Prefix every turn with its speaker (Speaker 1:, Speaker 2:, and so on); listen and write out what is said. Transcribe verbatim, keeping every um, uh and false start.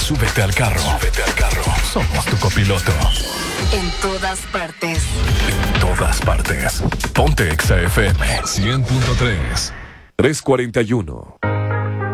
Speaker 1: Súbete al carro. Súbete al carro. Somos tu copiloto.
Speaker 2: En todas partes.
Speaker 1: En todas partes. Ponte Exa F M cien punto tres. tres cuarenta y uno.